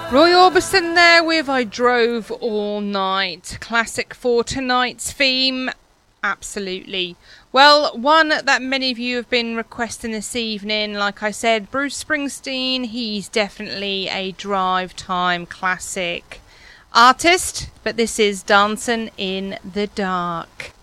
Roy Orbison there with I Drove All Night. Classic for tonight's theme. Absolutely. Well, one that many of you have been requesting this evening, like I said, Bruce Springsteen, he's definitely a drive time classic artist, but this is Dancing in the Dark.